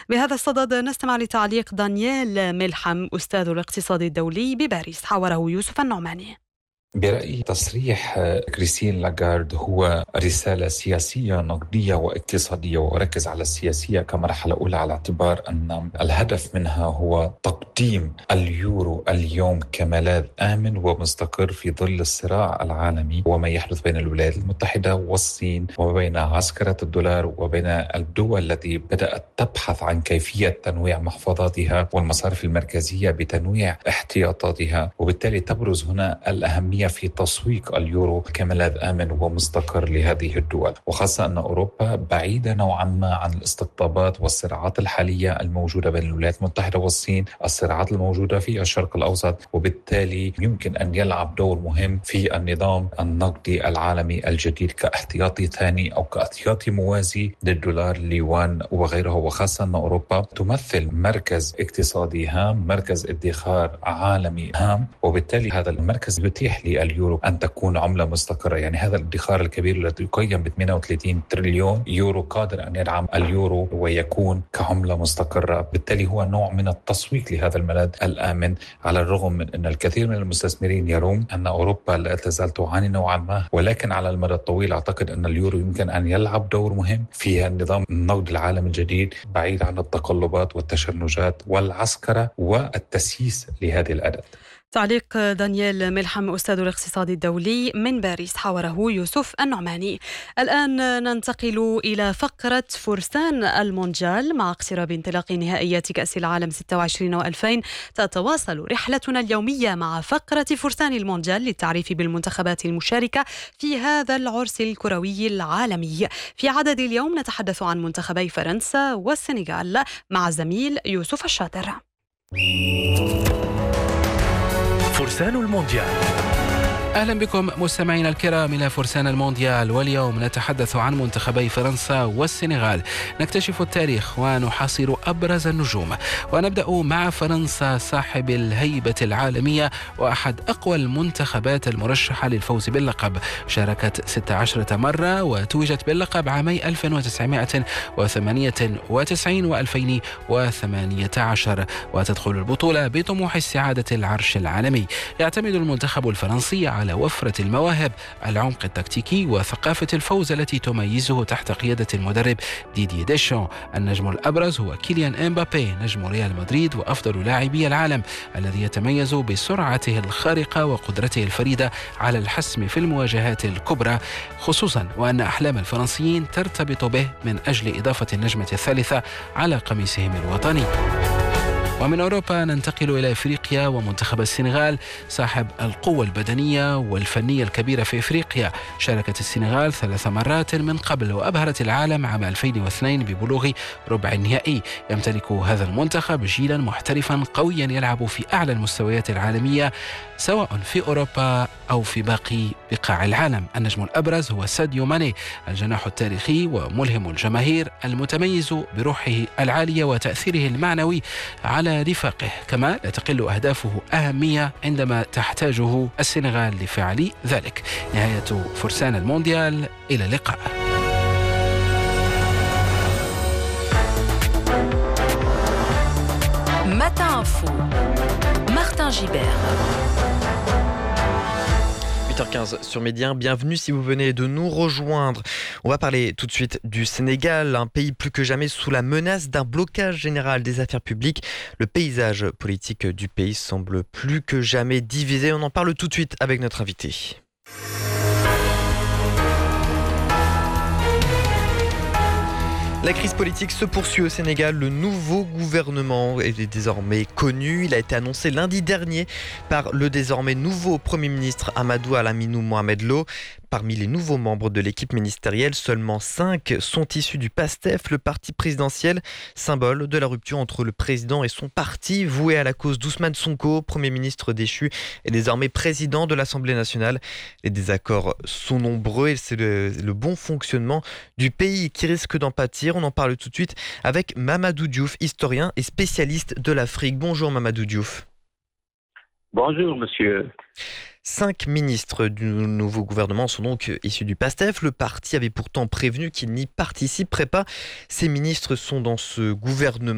بهذا الصدد نستمع لتعليق دانيال ملحم أستاذ الاقتصاد الدولي بباريس، حاوره يوسف النعماني. برأيي تصريح كريستين لاغارد هو رسالة سياسية نقدية واقتصادية، وركز على السياسية كمرحلة أولى على اعتبار أن الهدف منها هو تقديم اليورو اليوم كملاذ آمن ومستقر في ظل الصراع العالمي وما يحدث بين الولايات المتحدة والصين، وبين عسكرة الدولار وبين الدول التي بدأت تبحث عن كيفية تنويع محفظاتها والمصارف المركزية بتنويع احتياطاتها. وبالتالي تبرز هنا الأهمية في تسويق اليورو كملاذ آمن ومستقر لهذه الدول، وخاصة أن أوروبا بعيدة نوعا ما عن الاستقطابات والصراعات الحالية الموجودة بين الولايات المتحدة والصين، الصراعات الموجودة في الشرق الأوسط، وبالتالي يمكن أن يلعب دور مهم في النظام النقدي العالمي الجديد كاحتياطي ثاني أو كاحتياطي موازي للدولار، اليوان وغيره. وخاصة أن أوروبا تمثل مركز اقتصادي هام، مركز ادخار عالمي هام، وبالتالي هذا المركز يتيح اليورو أن تكون عملة مستقرة. يعني هذا الادخار الكبير الذي يقيم ب 38 تريليون يورو قادر أن يدعم اليورو ويكون كعملة مستقرة. بالتالي هو نوع من التسويق لهذا الملاذ الآمن، على الرغم من أن الكثير من المستثمرين يرون أن أوروبا لا تزال تعاني نوعا ما، ولكن على المدى الطويل أعتقد أن اليورو يمكن أن يلعب دور مهم في النظام النقد العالمي الجديد، بعيد عن التقلبات والتشنجات والعسكرة والتسييس لهذه الأداة. تعليق دانيال ملحم أستاذ الاقتصاد الدولي من باريس، حاوره يوسف النعماني. الآن ننتقل إلى فقرة فرسان المونديال. مع اقتراب انطلاق نهائيات كأس العالم 26 و2000 تتواصل رحلتنا اليومية مع فقرة فرسان المونديال للتعريف بالمنتخبات المشاركة في هذا العرس الكروي العالمي. في عدد اليوم نتحدث عن منتخبي فرنسا والسنغال مع الزميل يوسف الشاطر. فرسان المونديال. أهلا بكم مستمعينا الكرام إلى فرسان المونديال، واليوم نتحدث عن منتخبي فرنسا والسنغال، نكتشف التاريخ ونحاصر أبرز النجوم. ونبدأ مع فرنسا صاحب الهيبة العالمية وأحد أقوى المنتخبات المرشحة للفوز باللقب. شاركت 16 مرة وتوجت باللقب عامي 1998 و2018، وتدخل البطولة بطموح استعادة العرش العالمي. يعتمد المنتخب الفرنسي على وفرة المواهب، العمق التكتيكي وثقافة الفوز التي تميزه تحت قيادة المدرب ديدي ديشان. النجم الأبرز هو كيليان إمبابي نجم ريال مدريد وأفضل لاعبي العالم، الذي يتميز بسرعته الخارقة وقدرته الفريدة على الحسم في المواجهات الكبرى، خصوصا وأن أحلام الفرنسيين ترتبط به من أجل إضافة النجمة الثالثة على قميصهم الوطني. ومن أوروبا ننتقل إلى إفريقيا ومنتخب السنغال صاحب القوة البدنية والفنية الكبيرة في إفريقيا. شاركت السنغال 3 مرات من قبل وأبهرت العالم عام 2002 ببلوغ ربع النهائي. يمتلك هذا المنتخب جيلا محترفا قويا يلعب في أعلى المستويات العالمية سواء في أوروبا أو في باقي بقاع العالم. النجم الأبرز هو ساديو ماني، الجناح التاريخي وملهم الجماهير المتميز بروحه العالية وتأثيره المعنوي على رفاقه. كما لا تقل أهدافه أهمية عندما تحتاجه السنغال لفعل ذلك. نهاية فرسان المونديال، إلى اللقاء. Matin Info, Martin Gibert. 8h15 sur Média, bienvenue si vous venez de nous rejoindre. On va parler tout de suite du Sénégal, un pays plus que jamais sous la menace d'un blocage général des affaires publiques. Le paysage politique du pays semble plus que jamais divisé. On en parle tout de suite avec notre invité. La crise politique se poursuit au Sénégal. Le nouveau gouvernement est désormais connu. Il a été annoncé lundi dernier par le désormais nouveau Premier ministre Amadou Alaminou Mohamed Lo. Parmi les nouveaux membres de l'équipe ministérielle, seulement 5 sont issus du PASTEF, le parti présidentiel, symbole de la rupture entre le président et son parti, voué à la cause d'Ousmane Sonko, Premier ministre déchu et désormais président de l'Assemblée nationale. Les désaccords sont nombreux et c'est le bon fonctionnement du pays qui risque d'en pâtir. On en parle tout de suite avec Mamadou Diouf, historien et spécialiste de l'Afrique. Bonjour Mamadou Diouf. Bonjour monsieur. 5 ministres du nouveau gouvernement sont donc issus du PASTEF. Le parti avait pourtant prévenu qu'il n'y participerait pas. Ces ministres sont dans ce gouvernement